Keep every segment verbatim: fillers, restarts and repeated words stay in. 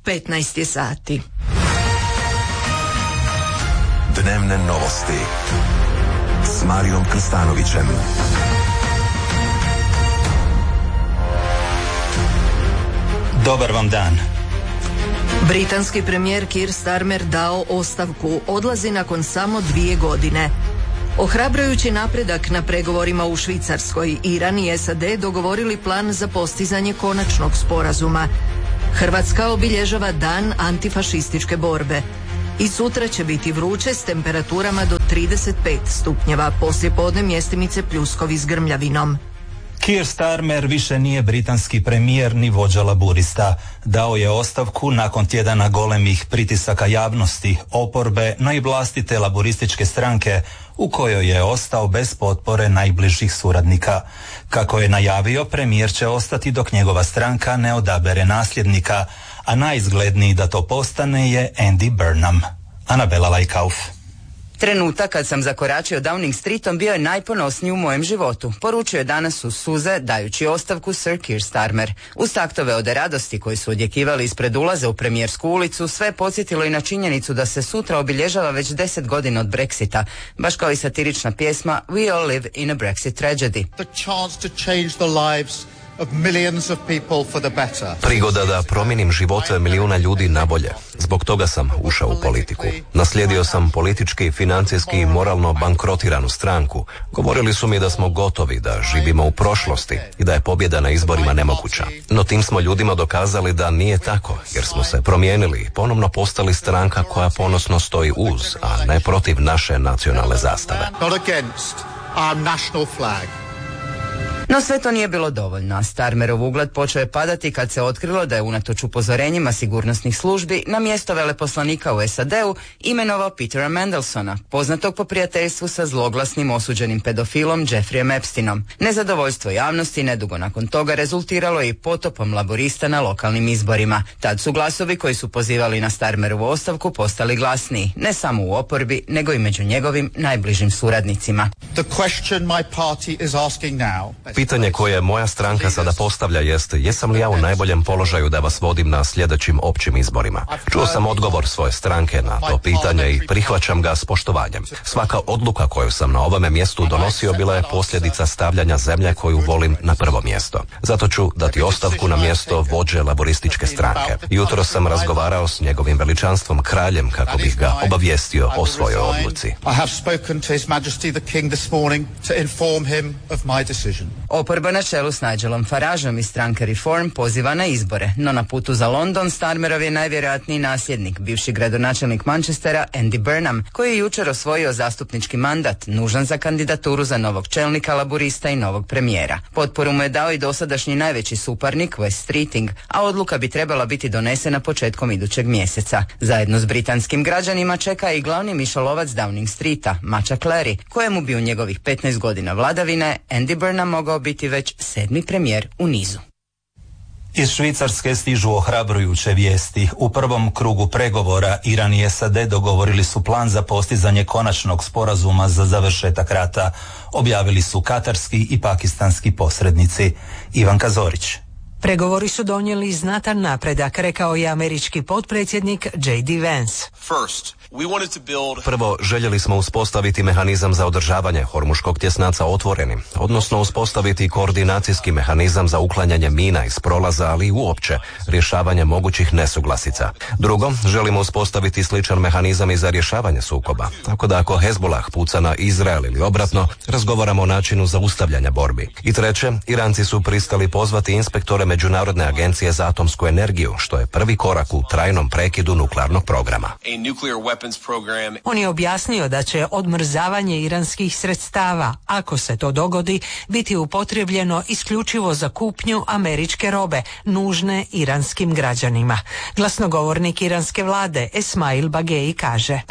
petnaest je sati. Dnevne novosti s Marijom Krstanovićem. Dobar vam dan. Britanski premijer Keir Starmer dao ostavku, odlazi nakon samo dvije godine. Ohrabrujući napredak na pregovorima u Švicarskoj, Iran i S A D dogovorili plan za postizanje konačnog sporazuma. Hrvatska obilježava dan antifašističke borbe. I sutra će biti vruće s temperaturama do trideset pet stupnjeva, poslijepodne mjestimice pljuskovi s grmljavinom. Keir Starmer više nije britanski premijer ni vođa laburista. Dao je ostavku nakon tjedana golemih pritisaka javnosti, oporbe, no i vlastite laburističke stranke, u kojoj je ostao bez potpore najbližih suradnika. Kako je najavio, premijer će ostati dok njegova stranka ne odabere nasljednika, a najizgledniji da to postane je Andy Burnham. Anabela Lajkauf. Trenutak kad sam zakoračio Downing Streetom bio je najponosniji u mojem životu. Poručio je danas uz suze, dajući ostavku Sir Keir Starmer. Uz taktove ode radosti koji su odjekivali ispred ulaza u premijersku ulicu, sve podsjetilo i na činjenicu da se sutra obilježava već deset godina od Brexita, baš kao i satirična pjesma We all live in a Brexit tragedy. The chance to change the lives of millions of people for the better. Prigoda da promijenim živote milijuna ljudi na bolje. Zbog toga sam ušao u politiku. Naslijedio sam politički, financijski i moralno bankrotiranu stranku. Govorili su mi da smo gotovi, da živimo u prošlosti i da je pobjeda na izborima nemoguća. No tim smo ljudima dokazali da nije tako, jer smo se promijenili i ponovno postali stranka koja ponosno stoji uz, a ne protiv naše nacionalne zastave. Not against our national flag. No sve to nije bilo dovoljno, a Starmerov ugled počeo je padati kad se otkrilo da je unatoč upozorenjima sigurnosnih službi na mjesto veleposlanika u S A D-u imenovao Petera Mandelsona, poznatog po prijateljstvu sa zloglasnim osuđenim pedofilom Jeffreyem Epsteinom. Nezadovoljstvo javnosti nedugo nakon toga rezultiralo je i potopom laborista na lokalnim izborima. Tad su glasovi koji su pozivali na Starmerovu ostavku postali glasniji, ne samo u oporbi, nego i među njegovim najbližim suradnicima. The question my party is asking now. Pitanje koje moja stranka sada postavlja jest, jesam li ja u najboljem položaju da vas vodim na sljedećim općim izborima? Čuo sam odgovor svoje stranke na to pitanje i prihvaćam ga s poštovanjem. Svaka odluka koju sam na ovome mjestu donosio bila je posljedica stavljanja zemlje koju volim na prvo mjesto. Zato ću dati ostavku na mjesto vođe laborističke stranke. Jutro sam razgovarao s njegovim veličanstvom kraljem kako bih ga obavijestio o svojoj odluci. I have spoken to His Majesty the King this morning to inform him of my decision. Oporba na čelu s Nigelom Farageom iz stranke Reform poziva na izbore, no na putu za London Starmerov je najvjerojatniji nasljednik, bivši gradonačelnik Manchestera Andy Burnham, koji je jučer osvojio zastupnički mandat, nužan za kandidaturu za novog čelnika laburista i novog premijera. Potporu mu je dao i dosadašnji najveći suparnik Wes Streeting, a odluka bi trebala biti donesena početkom idućeg mjeseca. Zajedno s britanskim građanima čeka i glavni mišolovac Downing Streeta, Mačak Larry, kojemu bi u njegovih petnaest godina vladavine Andy Burnham mogao biti već sedmi premijer u nizu. Iz Švicarske stižu ohrabrujuće vijesti. U prvom krugu pregovora Iran i S A D dogovorili su plan za postizanje konačnog sporazuma za završetak rata. Objavili su katarski i pakistanski posrednici. Ivanka Zorić. Pregovori su donijeli znatan napredak, rekao je američki potpredsjednik J D Vance. Prvo, željeli smo uspostaviti mehanizam za održavanje Hormuškog tjesnaca otvorenim, odnosno uspostaviti koordinacijski mehanizam za uklanjanje mina iz prolaza, ali i uopće rješavanje mogućih nesuglasica. Drugo, želimo uspostaviti sličan mehanizam i za rješavanje sukoba, tako da ako Hezbollah puca na Izrael ili obratno, razgovaramo o načinu zaustavljanja borbi. I treće, Iranci su pristali pozvati inspektore Međunarodne agencije za atomsku energiju, što je prvi korak u trajnom prekidu nuklearnog programa. On je objasnio da će odmrzavanje iranskih sredstava, ako se to dogodi, biti upotrijebljeno isključivo za kupnju američke robe, nužne iranskim građanima. Glasnogovornik iranske vlade Esmail Bagei kaže: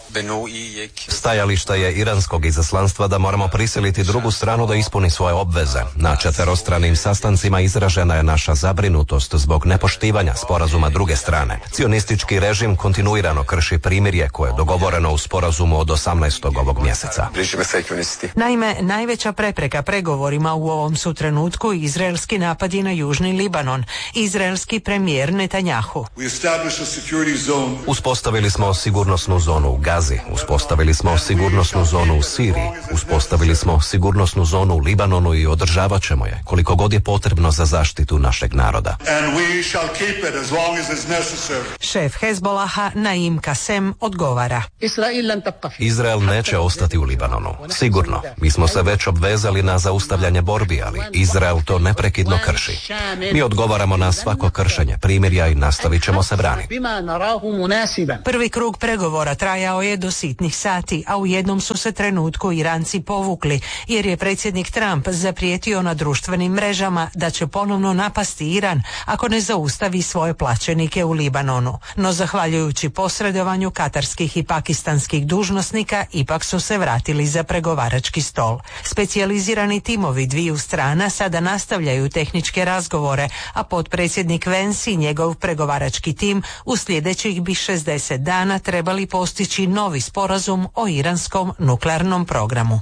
Stajališta je iranskog izaslanstva da moramo prisiliti drugu stranu da ispuni svoje obveze. Na četverostranim sastancima izražena je naša zabrinutost zbog nepoštivanja sporazuma druge strane. Cionistički režim kontinuirano krši primirje Sirije koje je dogovoreno u sporazumu od osamnaestog ovog mjeseca. Naime, najveća prepreka pregovorima u ovom su trenutku izraelski napadi na južni Libanon. Izraelski premijer Netanjahu. Uspostavili smo sigurnosnu zonu u Gazi, uspostavili smo sigurnosnu zonu u Siriji, uspostavili smo sigurnosnu zonu u Libanonu i održavat ćemo je koliko god je potrebno za zaštitu našeg naroda. Šef Hezbolaha Naim Kasem odgovara. Izrael neće ostati u Libanonu. Sigurno, mi smo se već obvezali na zaustavljanje borbi, ali Izrael to neprekidno krši. Mi odgovaramo na svako kršenje primirja i nastavit ćemo se braniti. Prvi krug pregovora trajao je do sitnih sati, a u jednom su se trenutku Iranci povukli, jer je predsjednik Trump zaprijetio na društvenim mrežama da će ponovno napasti Iran ako ne zaustavi svoje plaćenike u Libanonu. No zahvaljujući posredovanju katarskih i pakistanskih dužnosnika ipak su se vratili za pregovarački stol. Specijalizirani timovi dviju strana sada nastavljaju tehničke razgovore, a potpredsjednik Vance i njegov pregovarački tim u sljedećih bi šezdeset dana trebali postići novi sporazum o iranskom nuklearnom programu.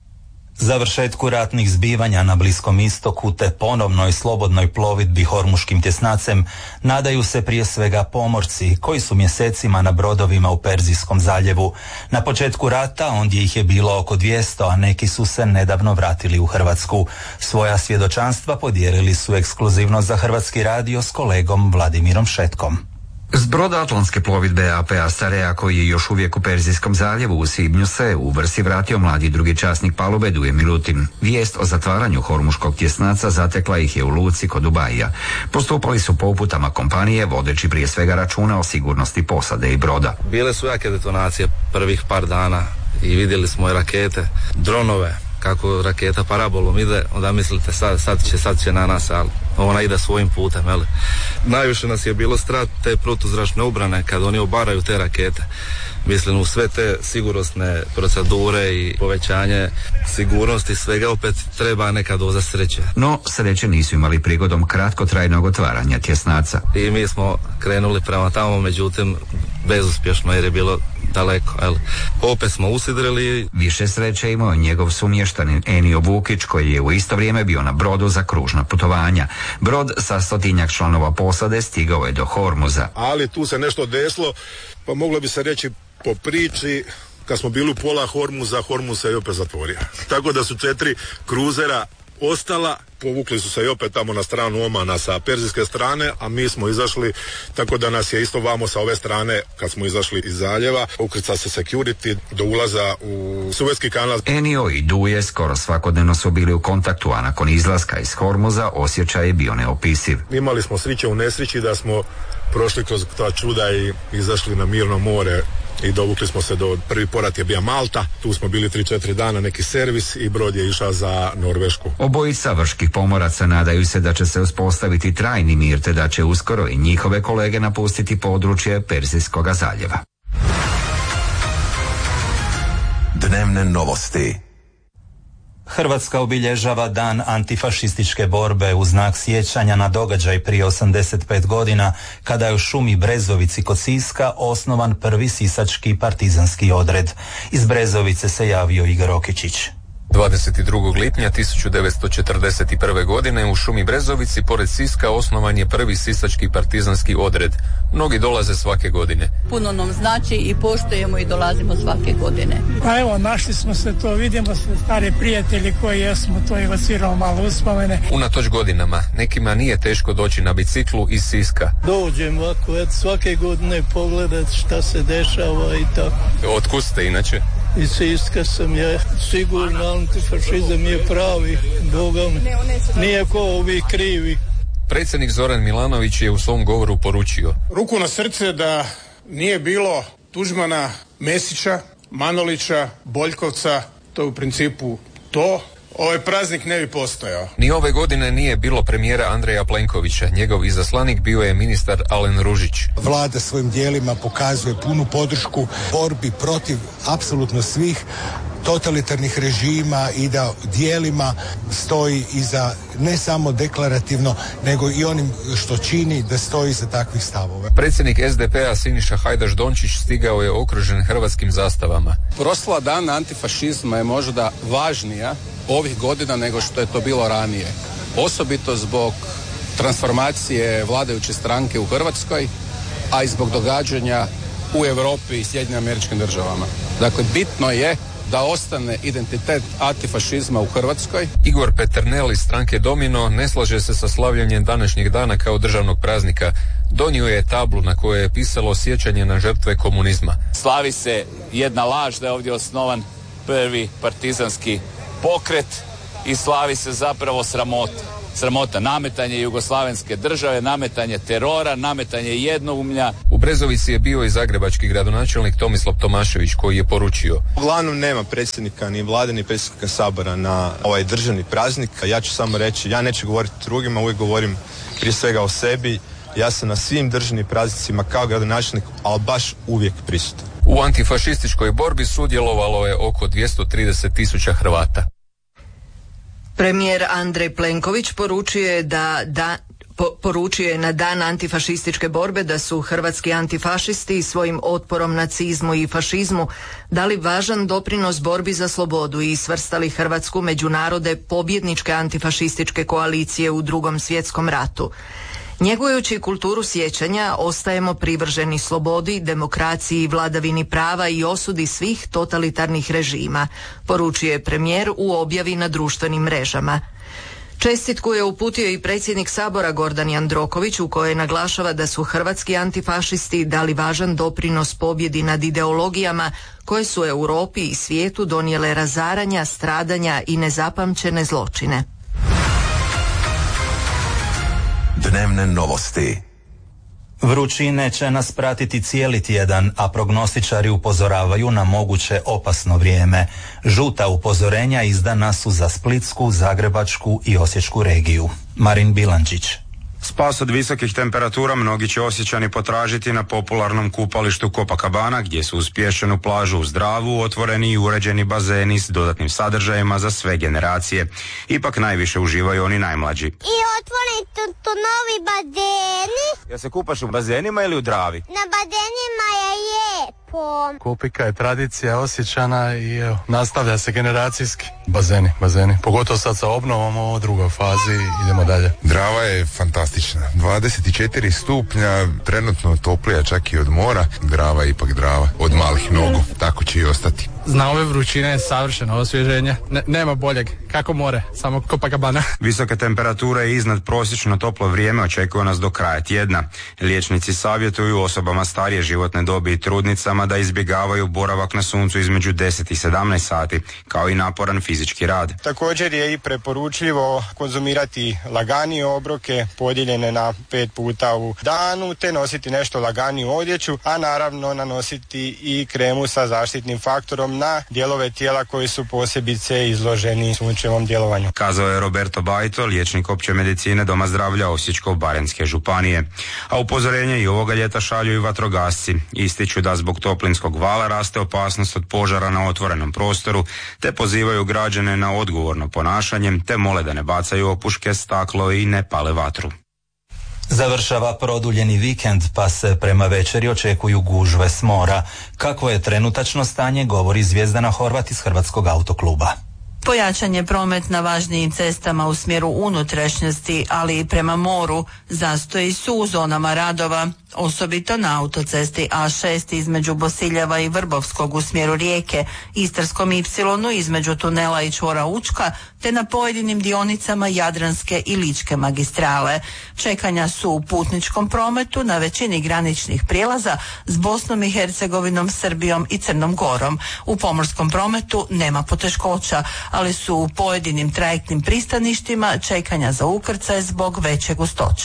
Završetku ratnih zbivanja na Bliskom istoku te ponovnoj slobodnoj plovidbi Hormuškim tjesnacem nadaju se prije svega pomorci koji su mjesecima na brodovima u Perzijskom zaljevu. Na početku rata ondje ih je bilo oko dvjesto, a neki su se nedavno vratili u Hrvatsku. Svoja svjedočanstva podijelili su ekskluzivno za Hrvatski radio s kolegom Vladimirom Šetkom. S broda Atlantske plovidbe A P Astarea, koji je još uvijek u Perzijskom zaljevu u svibnju, se u Vrsi vratio mladi drugi časnik palube Duje Milutin. Vijest o zatvaranju Hormuškog tjesnaca zatekla ih je u luci kod Dubajija. Postupali su po uputama kompanije, vodeći prije svega računa o sigurnosti posade i broda. Bile su jake detonacije prvih par dana i vidjeli smo i rakete, dronove, kako raketa parabolom ide, onda mislite sad, sad, će, sad će na nas, ali ona ide svojim putem. Jel? Najviše nas je bilo strah te protuzračne obrane kad oni obaraju te rakete. Mislim, u sve te sigurnosne procedure i povećanje sigurnosti svega opet treba neka doza sreće. No, sreće nisu imali prigodom kratkotrajnog otvaranja tjesnaca. I mi smo krenuli prema tamo, međutim bezuspješno jer je bilo daleko. Jel? Opet smo usidrili. Više sreće imao njegov sumještanin Enio Vukić, koji je u isto vrijeme bio na brodu za kružna putovanja. Brod sa stotinjak članova posade stigao je do Hormuza. Ali tu se nešto desilo, pa moglo bi se reći po priči, kad smo bili u pola Hormuza, Hormuz se i opet zatvorio. Tako da su četiri kruzera ostala, povukli su se i opet tamo na stranu Omana sa perzijske strane, a mi smo izašli, tako da nas je isto vamo sa ove strane, kad smo izašli iz zaljeva, ukrca se security do ulaza u Suezki kanal. Enio i Duje skoro svakodnevno su bili u kontaktu, a nakon izlaska iz Hormuza osjećaj je bio neopisiv. Imali smo sreće u nesreći da smo prošli kroz ta čuda i izašli na mirno more i dovukli smo se do, prvi porat je bio Malta, tu smo bili tri četiri dana, neki servis i brod je išao za Norvešku. Obojica vrških pomoraca nadaju se da će se uspostaviti trajni mir, te da će uskoro i njihove kolege napustiti područje Perzijskog zaljeva. Dnevne novosti. Hrvatska obilježava dan antifašističke borbe u znak sjećanja na događaj prije osamdeset pet godina kada je u šumi Brezovici kod Siska osnovan prvi sisački partizanski odred. Iz Brezovice se javio Igor Okičić. dvadeset drugog lipnja tisuću devetsto četrdeset prve. godine u šumi Brezovici pored Siska osnovan je prvi sisački partizanski odred. Mnogi dolaze svake godine. Puno nam znači i poštujemo i dolazimo svake godine. Pa evo, našli smo se to, vidimo se stare prijatelji koji jesmo, to evociramo malo uspomene. Unatoč godinama, nekima nije teško doći na biciklu iz Siska. Dođem ovako, et svake godine pogledat šta se dešava i tako. Otkud ste inače? Iz Siska sam ja, sigurno antifašizam je pravi, Bogom, nije ko ovi krivi. Predsjednik Zoran Milanović je u svom govoru poručio: ruku na srce da nije bilo Tuđmana, Mesića, Manolića, Boljkovca, to je u principu to, ovaj praznik ne bi postojao. Ni ove godine nije bilo premijera Andreja Plenkovića. Njegov izaslanik bio je ministar Alen Ružić. Vlada svojim dijelima pokazuje punu podršku borbi protiv apsolutno svih totalitarnih režima i da dijelima stoji iza, ne samo deklarativno, nego i onim što čini da stoji iza takvih stavova. Predsjednik es de pe a Siniša Hajdaš Dončić stigao je okružen hrvatskim zastavama. Proslava dana antifašizma je možda važnija ovih godina nego što je to bilo ranije. Osobito zbog transformacije vladajuće stranke u Hrvatskoj, a i zbog događanja u Europi i Sjedinjenim Američkim Državama. Dakle, bitno je da ostane identitet antifašizma u Hrvatskoj. Igor Peternel iz stranke Domino ne slaže se sa slavljenjem današnjeg dana kao državnog praznika. Donio je tablu na kojoj je pisalo sjećanje na žrtve komunizma. Slavi se jedna laž da je ovdje osnovan prvi partizanski pokret i slavi se zapravo sramota. Sramota, nametanje jugoslavenske države, nametanje terora, nametanje jednoumlja. U Brezovici je bio i zagrebački gradonačelnik Tomislav Tomašević koji je poručio: uglavnom nema predsjednika ni vlade ni predsjednika Sabora na ovaj državni praznik. Ja ću samo reći, ja neću govoriti drugima, uvijek govorim prije svega o sebi. Ja sam na svim državnim praznicima kao gradonačelnik, ali baš uvijek prisutan. U antifašističkoj borbi sudjelovalo je oko dvjesto trideset tisuća Hrvata. Premijer Andrej Plenković poručuje da, da po, poručio je na dan antifašističke borbe da su hrvatski antifašisti svojim otporom nacizmu i fašizmu dali važan doprinos borbi za slobodu i svrstali Hrvatsku među narode pobjedničke antifašističke koalicije u Drugom svjetskom ratu. Njegujući kulturu sjećanja, ostajemo privrženi slobodi, demokraciji, vladavini prava i osudi svih totalitarnih režima, poručuje premijer u objavi na društvenim mrežama. Čestitku je uputio i predsjednik Sabora Gordan Jandroković, u kojoj naglašava da su hrvatski antifašisti dali važan doprinos pobjedi nad ideologijama koje su Europi i svijetu donijele razaranja, stradanja i nezapamćene zločine. Dnevne novosti. Vrućine će nas pratiti cijeli tjedan, a prognostičari upozoravaju na moguće opasno vrijeme. Žuta upozorenja izdana su za Splitsku, Zagrebačku i Osječku regiju. Marin Bilančić. Spas od visokih temperatura mnogi će Osječani potražiti na popularnom kupalištu Copacabana, gdje su uz pješčanu plažu uz Dravu otvoreni i uređeni bazeni s dodatnim sadržajima za sve generacije. Ipak najviše uživaju oni najmlađi. I otvoreni tu, tu novi bazeni. Ja se kupaš u bazenima ili u Dravi? Na bazenima je lijepo. Kupika je tradicija Osječana i evo, nastavlja se generacijski. Bazeni, bazeni. Pogotovo sad sa obnovom u drugoj fazi idemo dalje. Drava je fantastična. dvadeset četiri stupnja, trenutno toplija čak i od mora. Drava je ipak Drava. Od malih nogu. Tako će i ostati. Zna ove vrućine je savršeno osvježenje. Ne, nema boljeg. Kako more, samo Copacabana. Visoke temperature i iznad prosječno toplo vrijeme očekuje nas do kraja tjedna. Liječnici savjetuju osobama starije životne dobi i trudnicama da izbjegavaju boravak na suncu između deset i sedamnaest sati, kao i naporan fizički rad. Također je i preporučljivo konzumirati laganije obroke podijeljene na pet puta u danu, te nositi nešto laganiju odjeću, a naravno nanositi i kremu sa zaštitnim faktorom na dijelove tijela koji su posebice izloženi sunčevom djelovanju. Kazao je Roberto Bajto, liječnik opće medicine Doma zdravlja Osječko-baranjske županije. A upozorenje i ovoga ljeta šalju i vatrogasci. Ističu da zbog toplinskog vala raste opasnost od požara na otvorenom prostoru, te pozivaju građane na odgovorno ponašanje, te mole da ne bacaju opuške, staklo i ne pale vatru. Završava produljeni vikend, pa se prema večeri očekuju gužve s mora. Kakvo je trenutačno stanje, govori Zvjezdana Horvat iz Hrvatskog autokluba. Pojačan je promet na važnijim cestama u smjeru unutrašnjosti, ali i prema moru. Zastoji su u zonama radova, osobito na autocesti A šest između Bosiljeva i Vrbovskog u smjeru Rijeke, Istarskom ipsilonu između tunela i čvora Učka, te na pojedinim dionicama Jadranske i Ličke magistrale. Čekanja su u putničkom prometu na većini graničnih prijelaza s Bosnom i Hercegovinom, Srbijom i Crnom Gorom. U pomorskom prometu nema poteškoća, ali su u pojedinim trajektnim pristaništima čekanja za ukrcaj zbog veće gustoće.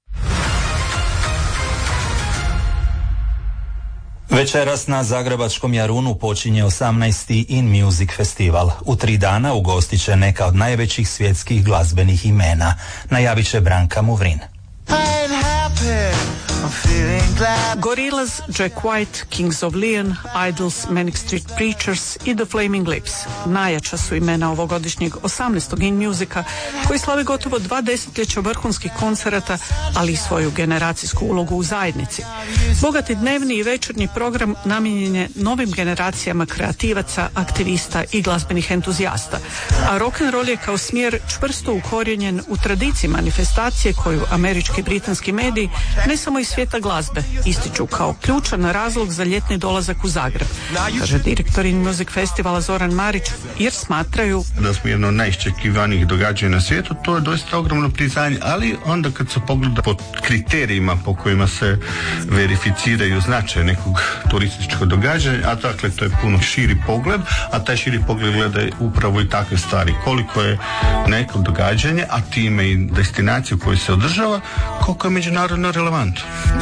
Večeras na Zagrebačkom Jarunu počinje osamnaesti In Music Festival. U tri dana ugostit će neka od najvećih svjetskih glazbenih imena. Najavit će Branka Muvrin. I'm happy Gorillaz, Jack White, Kings of Leon, Idols, Manic Street Preachers i The Flaming Lips. Najjača su imena ovogodišnjeg osamnaestog In Musica, koji slave gotovo dva desetljeća vrhunskih koncerata, ali i svoju generacijsku ulogu u zajednici. Bogati dnevni i večernji program namijenjen je novim generacijama kreativaca, aktivista i glazbenih entuzijasta, a rock'n'roll je kao smjer čvrsto ukorijenjen u tradiciji manifestacije koju američki i britanski mediji, ne samo iz svijeta glazbe, ističu kao ključan razlog za ljetni dolazak u Zagreb, kaže direktor In Music Festivala Zoran Marić, jer smatraju da smo jedno od najiščekivanijih događanja na svijetu. To je doista ogromno priznanje, ali onda kad se pogleda po kriterijima po kojima se verificiraju značaj nekog turističkog događanja, a dakle to je puno širi pogled, a taj širi pogled gleda upravo i takve stvari, koliko je neko događanje, a time i destinaciju koju se održava, koliko je međunarodno relevantno.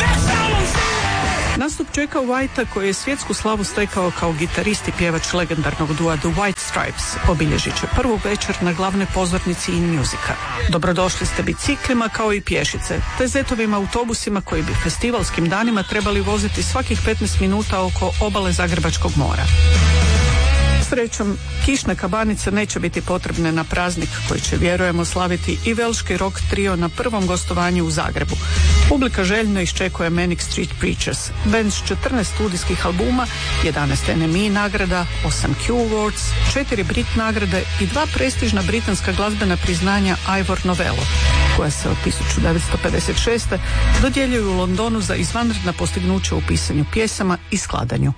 Nastup Jacka Whitea, koji je svjetsku slavu stekao kao gitarist i pjevač legendarnog dua The White Stripes, obilježit će prvu večer na glavnoj pozornici In Musica. Dobrodošli ste biciklima kao i pješice, te zetovim autobusima koji bi festivalskim danima trebali voziti svakih petnaest minuta oko obale Zagrebačkog mora. Srećom, kišne kabanice neće biti potrebne na praznik koji će, vjerujemo, slaviti i velški rock trio na prvom gostovanju u Zagrebu. Publika željno iščekuje Manic Street Preachers, band s četrnaest studijskih albuma, jedanaest N M E nagrada, osam Q Awards, četiri Brit nagrade i dva prestižna britanska glazbena priznanja Ivor Novello, koja se od tisuću devetsto pedeset šeste. dodjeljuju u Londonu za izvanredna postignuća u pisanju pjesama i skladanju.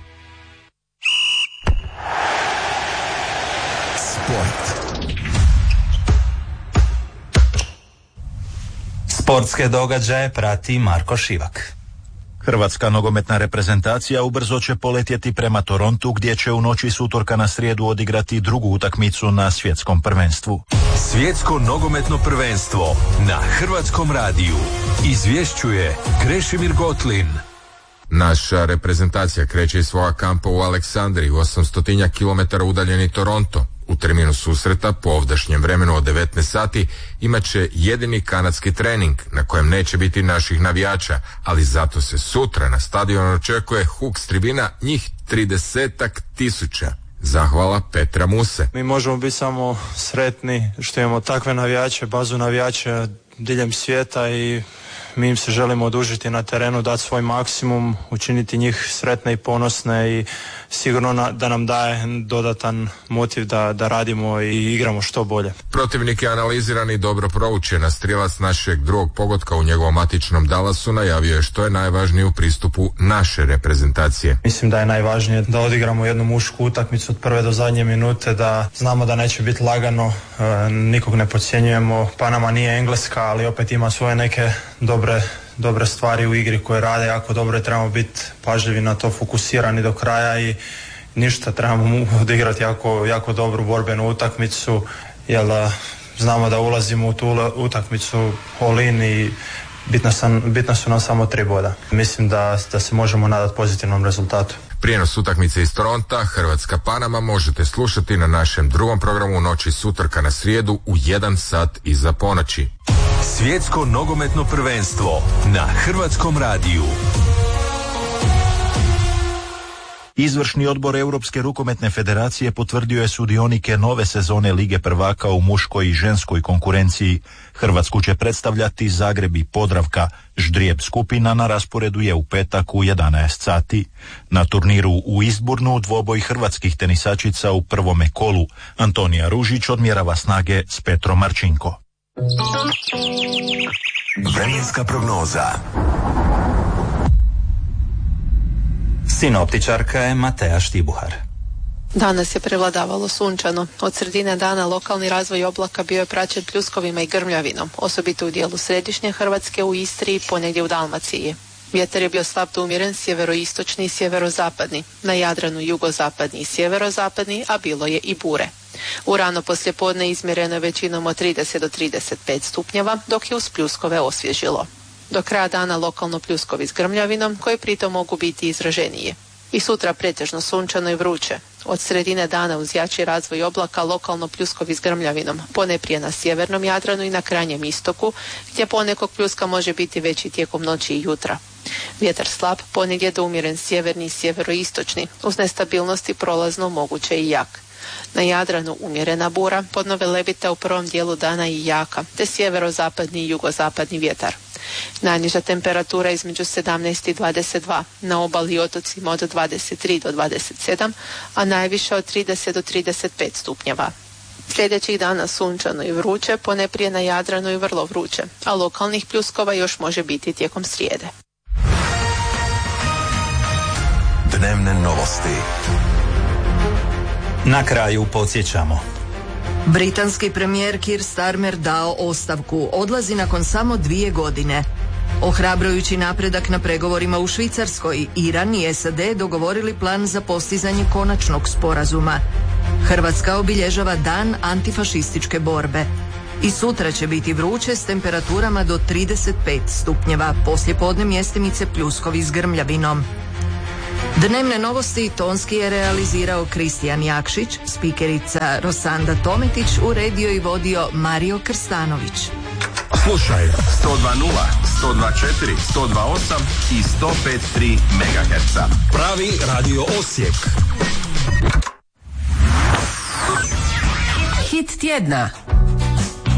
Sportske događaje prati Marko Šivak. Hrvatska nogometna reprezentacija ubrzo će poletjeti prema Torontu, gdje će u noći s utorka na srijedu odigrati drugu utakmicu na svjetskom prvenstvu. Svjetsko nogometno prvenstvo na Hrvatskom radiju. Izvješćuje Krešimir Gotlin. Naša reprezentacija kreće iz svoga kampa u Aleksandriji, u osamstotinjak kilometara udaljeni Toronto. U terminu susreta, po ovdašnjem vremenu od devetnaest sati, imat će jedini kanadski trening na kojem neće biti naših navijača, ali zato se sutra na stadionu očekuje huk s tribina, njih tridesetak tisuća. Zahvala Petra Muse. Mi možemo biti samo sretni što imamo takve navijače, bazu navijača diljem svijeta i mi im se želimo odužiti na terenu, dati svoj maksimum, učiniti njih sretne i ponosne i sigurno na, da nam daje dodatan motiv da, da radimo i igramo što bolje. Protivnik je analiziran i dobro proučen, a strijelac našeg drugog pogotka u njegovom matičnom Dallasu najavio je što je najvažnije u pristupu naše reprezentacije. Mislim da je najvažnije da odigramo jednu mušku utakmicu od prve do zadnje minute, da znamo da neće biti lagano, e, nikog ne podcjenjujemo, Panama nije Engleska, ali opet ima svoje neke dobre dobre stvari u igri koje rade jako dobro i trebamo biti pažljivi na to, fokusirani do kraja i ništa, trebamo odigrati jako, jako dobru borbenu utakmicu, jer znamo da ulazimo u tu utakmicu all in i bitna, sam, bitna su nam samo tri boda. Mislim da, da se možemo nadati pozitivnom rezultatu. Prijenos utakmice iz Toronta, Hrvatska Panama, možete slušati na našem drugom programu u noći s utorka na srijedu u jedan sat iza ponoći. Svjetsko nogometno prvenstvo na Hrvatskom radiju. Izvršni odbor Europske rukometne federacije potvrdio je sudionike nove sezone Lige prvaka u muškoj i ženskoj konkurenciji. Hrvatsku će predstavljati Zagreb i Podravka. Ždrijeb skupina na rasporedu je u petak u jedanaest sati. Na turniru u Eastbournu dvoboj hrvatskih tenisačica u prvome kolu. Antonija Ružić odmjerava snage s Petrom Marčinko. Vremenska prognoza. Sinoptičarka je Matea Štibuhar. Danas je prevladavalo sunčano. Od sredine dana lokalni razvoj oblaka bio je praćen pljuskovima i grmljavinom, osobito u dijelu središnje Hrvatske, u Istri i ponegdje u Dalmaciji. Vjetar je bio slab do umjeren, sjeveroistočni i sjeverozapadni, na Jadranu jugozapadni i sjeverozapadni, a bilo je i bure. U rano poslijepodne izmjereno je većinom od trideset do trideset pet stupnjeva, dok je uz pljuskove osvježilo. Do kraja dana lokalno pljuskovi s grmljavinom, koji pritom mogu biti izraženiji. I sutra pretežno sunčano i vruće. Od sredine dana uz jači razvoj oblaka lokalno pljuskovi s grmljavinom, ponajprije na sjevernom Jadranu i na krajnjem istoku, gdje ponekog pljuska može biti veći tijekom noći i jutra. Vjetar slab, ponegdje do umjeren sjeverni i sjeveroistočni, uz nestabilnosti prolazno moguće i jak. Na Jadranu umjerena bura, podno Velebita u prvom dijelu dana i jaka, te sjeverozapadni i jugozapadni vjetar. Najniža temperatura između sedamnaest i dvadeset dva, na obali i otocima od dvadeset tri do dvadeset sedam, a najviše od trideset do trideset pet stupnjeva. Sljedećih dana sunčano i vruće, ponajprije na Jadranu i vrlo vruće, a lokalnih pljuskova još može biti tijekom srijede. Dnevne novosti. Na kraju podsjećamo. Britanski premijer Keir Starmer dao ostavku, odlazi nakon samo dvije godine. Ohrabrujući napredak na pregovorima u Švicarskoj, Iran i S A D dogovorili plan za postizanje konačnog sporazuma. Hrvatska obilježava dan antifašističke borbe. I sutra će biti vruće s temperaturama do trideset pet stupnjeva, poslijepodne mjestimice pljuskovi s grmljavinom. Dnevne novosti tonski je realizirao Kristijan Jakšić, spikerica Rosanda Tometić, uredio i vodio Mario Krstanović. Slušaj sto dva nula, sto dva četiri, sto dva osam i sto pet tri megaherca. Pravi radio Osijek. Hit tjedna.